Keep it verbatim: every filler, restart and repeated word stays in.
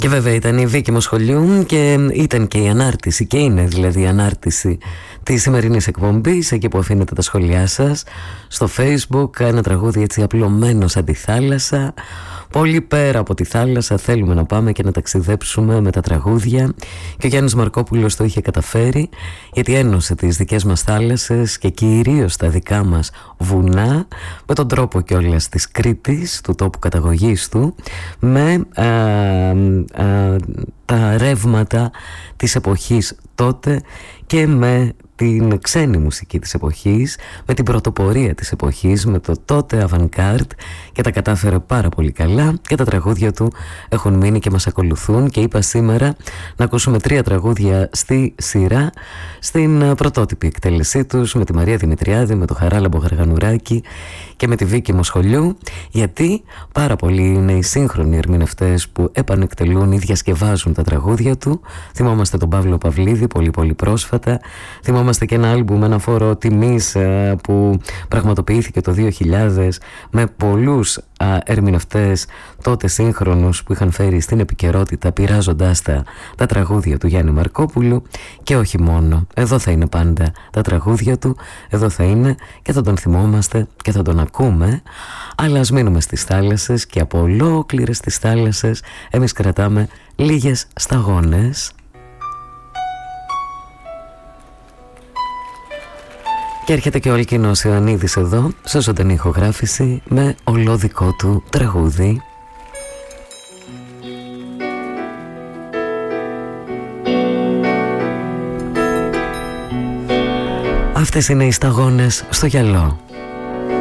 Και βέβαια ήταν η Βίκη Μοσχολιού και ήταν και η ανάρτηση, και είναι δηλαδή η ανάρτηση της σημερινής εκπομπής, εκεί που αφήνετε τα σχόλιά σας στο Facebook. Ένα τραγούδι έτσι απλωμένο σαν τη θάλασσα. Πολύ πέρα από τη θάλασσα θέλουμε να πάμε και να ταξιδέψουμε με τα τραγούδια. Και ο Γιάννης Μαρκόπουλος το είχε καταφέρει, γιατί ένωσε τις δικές μας θάλασσες και κυρίως τα δικά μας βουνά, με τον τρόπο κιόλας της Κρήτης, του τόπου καταγωγής του, με α, α, τα ρεύματα της εποχής τότε και με την ξένη μουσική της εποχής, με την πρωτοπορία της εποχής, με το τότε avant-garde, και τα κατάφερε πάρα πολύ καλά και τα τραγούδια του έχουν μείνει και μας ακολουθούν. Και είπα σήμερα να ακούσουμε τρία τραγούδια στη σειρά στην πρωτότυπη εκτέλεσή τους, με τη Μαρία Δημητριάδη, με το Χαράλαμπο Γαργανουράκη και με τη Βίκη Μοσχολιού, γιατί πάρα πολλοί είναι οι σύγχρονοι ερμηνευτές που επανεκτελούν ή διασκευάζουν τα τραγούδια του. Θυμόμαστε τον Παύλο Παυλίδη πολύ πολύ πρόσφατα. Θυμόμαστε και ένα άλμπουμ, ένα φόρο τιμής που πραγματοποιήθηκε το δύο χιλιάδες με πολλούς α, ερμηνευτές τότε σύγχρονους που είχαν φέρει στην επικαιρότητα, πειράζοντάς τα, τα τραγούδια του Γιάννη Μαρκόπουλου. Και όχι μόνο, εδώ θα είναι πάντα τα τραγούδια του, εδώ θα είναι και θα τον θυμόμαστε και θα τον ακούμε. Αλλά ας μείνουμε στις θάλασσες, και από ολόκληρες τις θάλασσες εμείς κρατάμε λίγες σταγόνες. Και έρχεται και ο Αλκίνος Ιωαννίδης εδώ, σε ζωντανή ηχογράφηση, με ολόδικό του τραγούδι. Αυτές είναι οι σταγόνες στο γυαλό.